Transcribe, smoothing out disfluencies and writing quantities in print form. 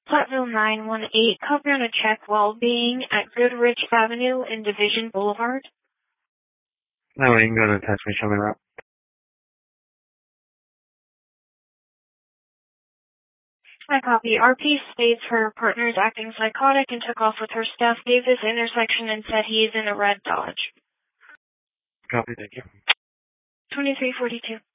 Platteville 918, covering a check well-being at Goodrich Avenue and Division Boulevard. No, you can go to text me, show me route. I copy. RP states her partner is acting psychotic and took off with her staff, gave this intersection and said he is in a red Dodge. Copy, thank you. 2342.